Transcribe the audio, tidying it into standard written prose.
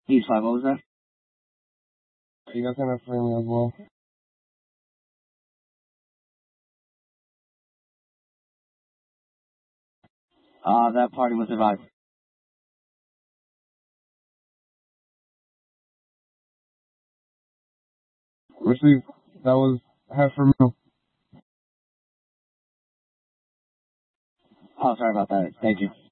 He's fine. What was that? Are you guys gonna free me as well? That party was advised. Received. That was half for meal. Oh, sorry about that. Thank you.